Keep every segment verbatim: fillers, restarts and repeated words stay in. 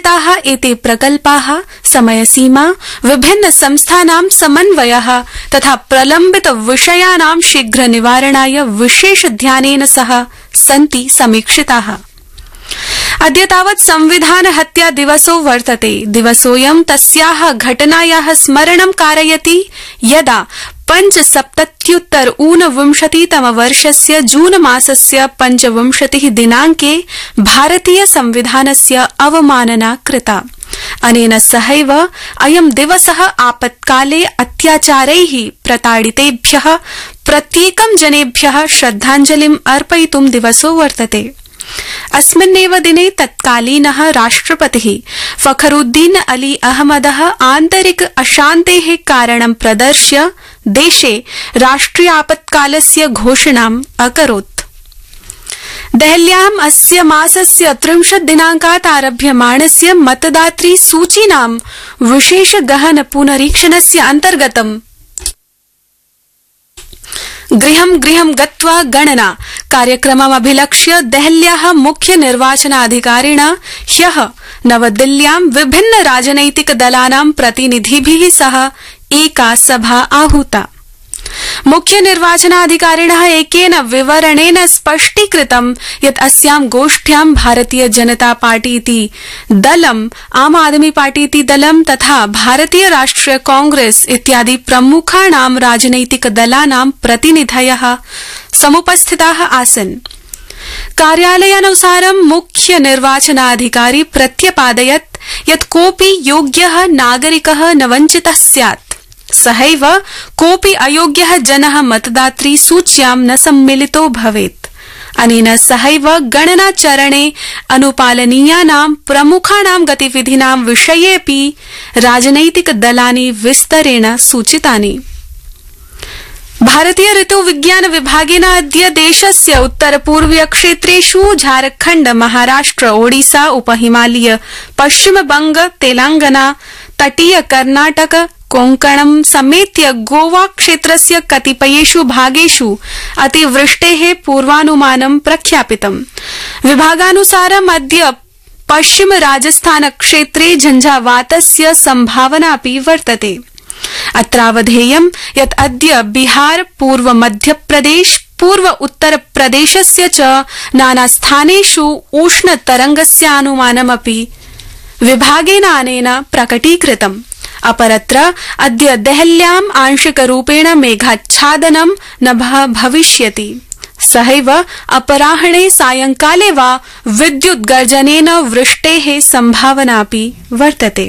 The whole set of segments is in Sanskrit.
घोषिताः एते प्रकल्पाः समयसीमा, विभिन्न संस्थानां समन्वयः तथा प्रलम्बित विषयाणां शीघ्र निवारणाय विशेष ध्यानेन सह सन्ति समीक्षिताः। अद्य तावत् संविधान हत्या दिवसो वर्तते। दिवसोऽयं तस्याः घटनायाः स्मरणं कारयति यदा पंचसप्तत्युत्तर ऊनविंशतितम वर्षस्य जून मासस्य पंचविंशतिः दिनाङ्के भारतीय संविधानस्य अवमानना कृता। अनेन सहैव अयं दिवसः आपत्काले अत्याचारैः प्रताडितेभ्यः प्रत्येकं जनेभ्यः श्रद्धाञ्जलिम् अर्पयितुं दिवसो वर्तते। अस्मिन्नेव दिने तत्कालीनः राष्ट्रपतिः फखरुद्दीन अली अहमदः आन्तरिक अशान्तेः कारणं प्रदर्श्य देशे राष्ट्रियापत्कालस्य घोषणाम् अकरोत्। देहल्याम् अस्य मासस्य त्रिंशत् दिनाङ्कात् आरभ्यमाणस्य मतदातृ सूचीनां विशेष गहन पुनरीक्षणस्य अन्तर्गतम् गृहं गृहं गत्वा गणना कार्यक्रममभिलक्ष्य देहल्याः मुख्य निर्वाचनाधिकारिणा ह्यः नवदिल्ल्यां विभिन्न राजनैतिक दलानां प्रतिनिधिभिः सह एका सभा आहूता। मुख्य निर्वाचनाधिकारिणः एकेन विवरणेन स्पष्टीकृतं यत् अस्यां गोष्ठ्यां भारतीय जनता पार्टी इति दलम्, आम आदमी पार्टी इति दलं तथा भारतीय राष्ट्रिय कांग्रेस इत्यादि प्रमुखाणां राजनैतिक दलानां प्रतिनिधयः समुपस्थिताः आसन्। कार्यालयानुसारं मुख्य निर्वाचनाधिकारी प्रत्यपादयत् यत् कोऽपि योग्यः नागरिकः न वञ्चितः स्यात्। सहैव कोऽपि अयोग्यः जनः मतदातृ सूच्यां न सम्मिलितो भवेत्। अनेन सहैव गणनाचरणे अनुपालनीयानां प्रमुखाणां गतिविधीनां विषयेऽपि राजनैतिक दलानि विस्तरेण सूचितानि। भारतीय ऋतुविज्ञान विभागेन अद्य देशस्य उत्तरपूर्वीय क्षेत्रेषु झारखण्ड, महाराष्ट्र, ओडिसा, उपहिमालय, पश्चिमबंग, तेलंगाना, तटीय कर्नाटक, कोंकणं समेत्य गोवा क्षेत्रस्य कतिपयेषु भागेषु अतिवृष्टेः पूर्वानुमानं प्रख्यापितम्। विभागानुसारम् अद्य पश्चिम राजस्थान क्षेत्रे झंझावातस्य संभावनापि वर्तते। अत्रावधेयं यत् अद्य बिहार, पूर्व मध्यप्रदेश, पूर्व उत्तरप्रदेशस्य च नानास्थानेषु उष्णतरंगस्यानुमानमपि विभागेन अनेन प्रकटीकृतम्। अपरत्र अद्य देहल्याम् आंशिकरूपेण मेघाच्छादनं न भविष्यति। सहैव अपराह्णे सायंकाले वा विद्युत् गर्जनेन वृष्टेः संभावनापि वर्तते।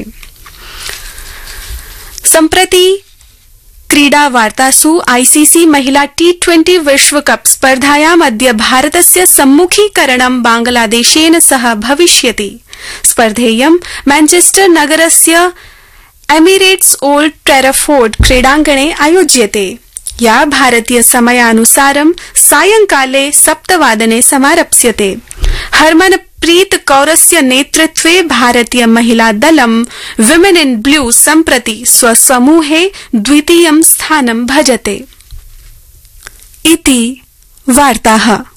सम्प्रति क्रीडावार्तासु आईसीसी महिला टी ट्वेंटी विश्वकप स्पर्धायाम् अद्य भारतस्य सम्मुखीकरणं बांग्लादेशेन सह भविष्यति। स्पर्धेयं मैनचेस्टर नगरस्य एमिरेट्स ओल्ड ट्रेफोर्ड क्रीडाङ्गणे आयोज्यते, या भारतीय समयानुसारं सायंकाले सप्तवादने समारप्स्यते। हरमनप्रीत कौरस्य नेतृत्वे भारतीय महिला दलं विमेन इन ब्लू सम्प्रति स्वसमूहे द्वितीयं स्थानं भजते। इति वार्ताः।